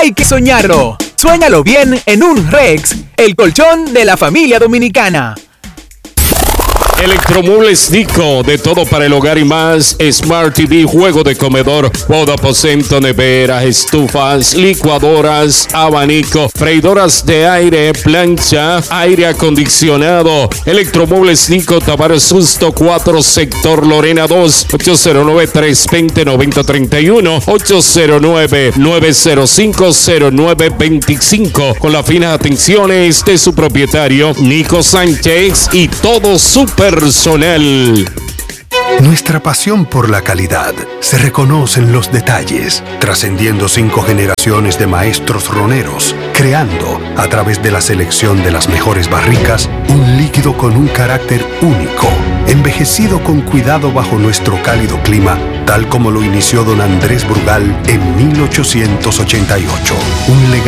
hay que soñarlo. Suéñalo bien en un Rex, el colchón de la familia dominicana. Electromuebles Nico, de todo para el hogar y más. Smart TV, juego de comedor, juego de aposento, neveras, estufas, licuadoras, abanico, freidoras de aire, plancha, aire acondicionado. Electromuebles Nico, Tavares Susto 4, sector Lorena 2, 809-320-9031, 809-905-0925, con las finas atenciones de su propietario, Nico Sánchez, y todo su personal. Nuestra pasión por la calidad se reconoce en los detalles, trascendiendo 5 generaciones de maestros roneros, creando, a través de la selección de las mejores barricas, un líquido con un carácter único, envejecido con cuidado bajo nuestro cálido clima, tal como lo inició don Andrés Brugal en 1888. Un legado